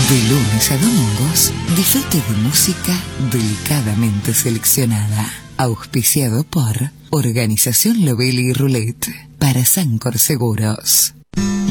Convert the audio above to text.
De lunes a domingos, disfrute de música delicadamente seleccionada. Auspiciado por Organización Lovelli y Roulette para Sancor Seguros.